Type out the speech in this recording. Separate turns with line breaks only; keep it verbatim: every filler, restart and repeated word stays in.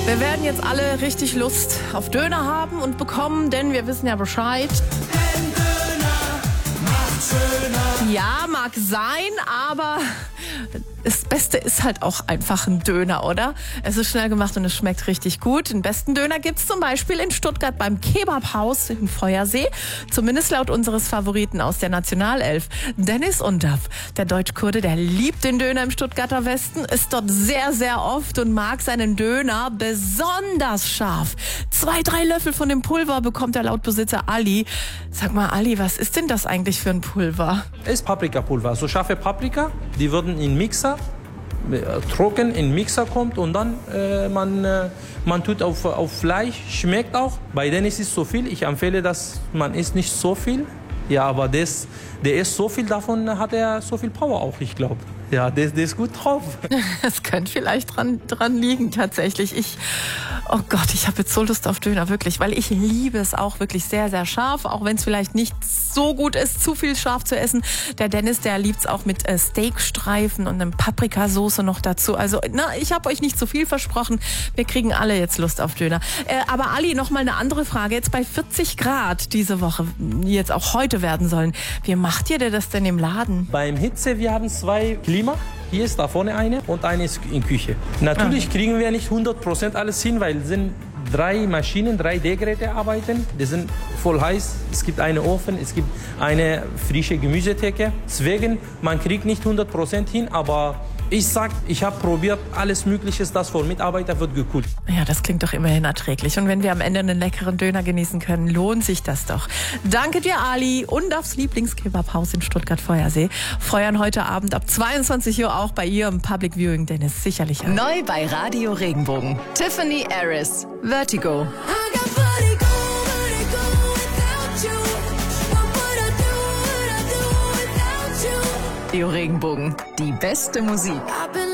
Wir werden jetzt alle richtig Lust auf Döner haben und bekommen, denn wir wissen ja Bescheid.
Ein Döner macht schöner.
Ja, mag sein, aber das Beste ist halt auch einfach ein Döner, oder? Es ist schnell gemacht und es schmeckt richtig gut. Den besten Döner gibt's zum Beispiel in Stuttgart beim Kebabhaus in Feuersee. Zumindest laut unseres Favoriten aus der Nationalelf, Dennis Undav. Der Deutschkurde, der liebt den Döner im Stuttgarter Westen, ist dort sehr, sehr oft und mag seinen Döner besonders scharf. Zwei, drei Löffel von dem Pulver bekommt er laut Besitzer Ali. Sag mal, Ali, was ist denn das eigentlich für ein Pulver?
Ist Paprikapulver, so scharfe Paprika, die würden in Mixer trocken in Mixer kommt und dann äh, man, äh, man tut auf, auf Fleisch, schmeckt auch. Bei denen ist es so viel, ich empfehle, dass man isst nicht so viel. Ja, aber das, der isst so viel, davon hat er so viel Power auch, ich glaube. Ja, der, der ist gut drauf.
Es könnte vielleicht dran, dran liegen, tatsächlich. Ich, oh Gott, ich habe jetzt so Lust auf Döner, wirklich, weil ich liebe es auch wirklich sehr, sehr scharf, auch wenn es vielleicht nicht so gut ist, zu viel scharf zu essen. Der Dennis, der liebt es auch mit äh, Steakstreifen und einem Paprikasauce noch dazu. Also, na, ich habe euch nicht zu viel versprochen. Wir kriegen alle jetzt Lust auf Döner. Äh, aber Ali, noch mal eine andere Frage. Jetzt bei vierzig Grad diese Woche, die jetzt auch heute werden sollen. Wie macht ihr das denn im Laden?
Beim Hitze, wir haben zwei Klima. Hier ist da vorne eine und eine ist in Küche. Natürlich kriegen wir nicht hundert Prozent alles hin, weil es sind drei Maschinen, drei D-Geräte arbeiten. Die sind voll heiß. Es gibt einen Ofen, es gibt eine frische Gemüsetheke. Deswegen, man kriegt nicht hundert Prozent hin, aber ich sag, ich habe probiert, alles Mögliche, das von Mitarbeitern wird gekühlt.
Ja, das klingt doch immerhin erträglich. Und wenn wir am Ende einen leckeren Döner genießen können, lohnt sich das doch. Danke dir, Ali. Und aufs Lieblingskebabhaus in Stuttgart-Feuersee feuern heute Abend ab zweiundzwanzig Uhr auch bei ihr im Public Viewing, Dennis. Sicherlich auch.
Neu bei Radio Regenbogen. Tiffany Harris, Vertigo. Radio Regenbogen, die beste Musik.